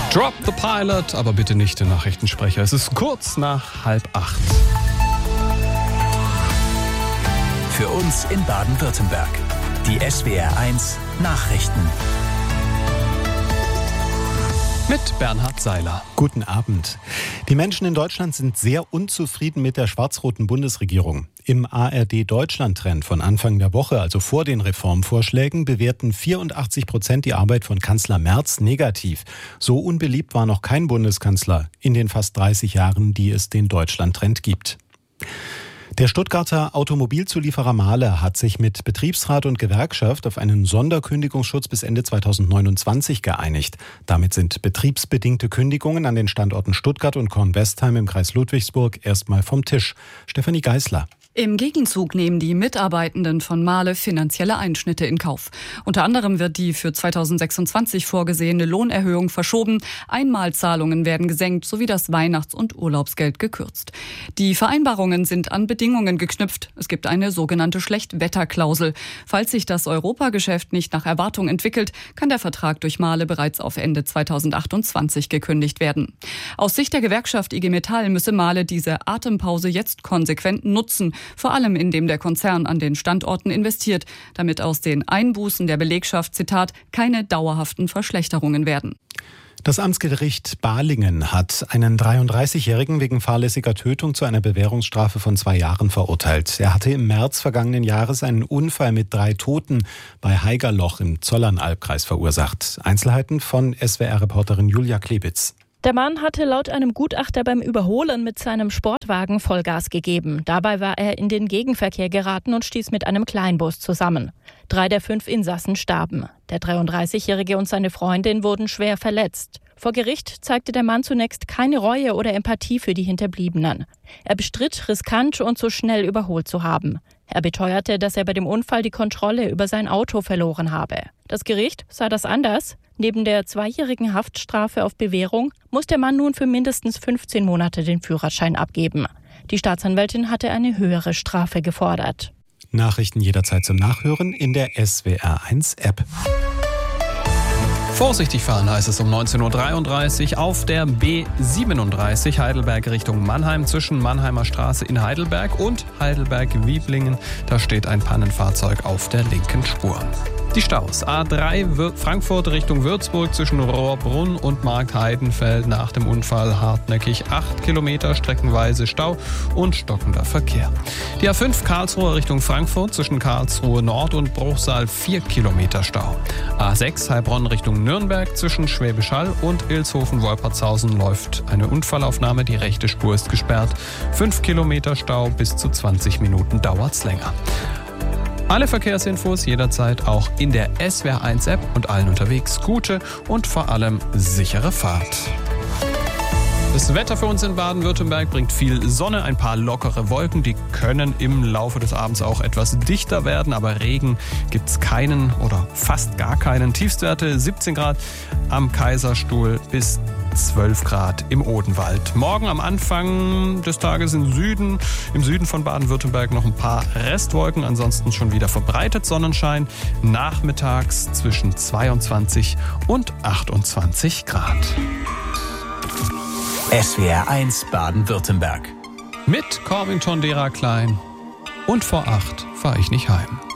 Drop the Pilot, aber bitte nicht den Nachrichtensprecher. Es ist kurz nach 7:30. Für uns in Baden-Württemberg. Die SWR1 Nachrichten. Mit Bernhard Seiler. Guten Abend. Die Menschen in Deutschland sind sehr unzufrieden mit der schwarz-roten Bundesregierung. Im ARD-Deutschland-Trend von Anfang der Woche, also vor den Reformvorschlägen, bewerten 84% die Arbeit von Kanzler Merz negativ. So unbeliebt war noch kein Bundeskanzler in den fast 30 Jahren, die es den Deutschland-Trend gibt. Der Stuttgarter Automobilzulieferer Mahle hat sich mit Betriebsrat und Gewerkschaft auf einen Sonderkündigungsschutz bis Ende 2029 geeinigt. Damit sind betriebsbedingte Kündigungen an den Standorten Stuttgart und Kornwestheim im Kreis Ludwigsburg erstmal vom Tisch. Stefanie Geisler. Im Gegenzug nehmen die Mitarbeitenden von Mahle finanzielle Einschnitte in Kauf. Unter anderem wird die für 2026 vorgesehene Lohnerhöhung verschoben, Einmalzahlungen werden gesenkt sowie das Weihnachts- und Urlaubsgeld gekürzt. Die Vereinbarungen sind an Bedingungen geknüpft. Es gibt eine sogenannte Schlechtwetterklausel. Falls sich das Europageschäft nicht nach Erwartung entwickelt, kann der Vertrag durch Mahle bereits auf Ende 2028 gekündigt werden. Aus Sicht der Gewerkschaft IG Metall müsse Mahle diese Atempause jetzt konsequent nutzen, vor allem indem der Konzern an den Standorten investiert, damit aus den Einbußen der Belegschaft, Zitat, keine dauerhaften Verschlechterungen werden. Das Amtsgericht Balingen hat einen 33-Jährigen wegen fahrlässiger Tötung zu einer Bewährungsstrafe von 2 Jahren verurteilt. Er hatte im März vergangenen Jahres einen Unfall mit 3 Toten bei Haigerloch im Zollernalbkreis verursacht. Einzelheiten von SWR-Reporterin Julia Klebitz. Der Mann hatte laut einem Gutachter beim Überholen mit seinem Sportwagen Vollgas gegeben. Dabei war er in den Gegenverkehr geraten und stieß mit einem Kleinbus zusammen. 3 der 5 Insassen starben. Der 33-Jährige und seine Freundin wurden schwer verletzt. Vor Gericht zeigte der Mann zunächst keine Reue oder Empathie für die Hinterbliebenen. Er bestritt, riskant und zu schnell überholt zu haben. Er beteuerte, dass er bei dem Unfall die Kontrolle über sein Auto verloren habe. Das Gericht sah das anders. Neben der 2-jährigen Haftstrafe auf Bewährung muss der Mann nun für mindestens 15 Monate den Führerschein abgeben. Die Staatsanwältin hatte eine höhere Strafe gefordert. Nachrichten jederzeit zum Nachhören in der SWR1-App. Vorsichtig fahren heißt es um 19:33 Uhr auf der B37 Heidelberg Richtung Mannheim zwischen Mannheimer Straße in Heidelberg und Heidelberg-Wieblingen. Da steht ein Pannenfahrzeug auf der linken Spur. Die Staus. A3 Frankfurt Richtung Würzburg zwischen Rohrbrunn und Marktheidenfeld nach dem Unfall hartnäckig 8 Kilometer streckenweise Stau und stockender Verkehr. Die A5 Karlsruhe Richtung Frankfurt zwischen Karlsruhe Nord und Bruchsal 4 Kilometer Stau. A6 Heilbronn Richtung Nürnberg zwischen Schwäbisch Hall und Ilshofen-Wolpertshausen läuft eine Unfallaufnahme. Die rechte Spur ist gesperrt. 5 Kilometer Stau, bis zu 20 Minuten dauert's länger. Alle Verkehrsinfos jederzeit auch in der SWR1-App und allen unterwegs gute und vor allem sichere Fahrt. Das Wetter für uns in Baden-Württemberg bringt viel Sonne, ein paar lockere Wolken. Die können im Laufe des Abends auch etwas dichter werden, aber Regen gibt's keinen oder fast gar keinen. Tiefstwerte 17 Grad am Kaiserstuhl bis 12 Grad im Odenwald. Morgen am Anfang des Tages im Süden von Baden-Württemberg noch ein paar Restwolken, ansonsten schon wieder verbreitet Sonnenschein. Nachmittags zwischen 22 und 28 Grad. SWR1 Baden-Württemberg. Mit Corwin Tondera Klein. Und vor 8 fahre ich nicht heim.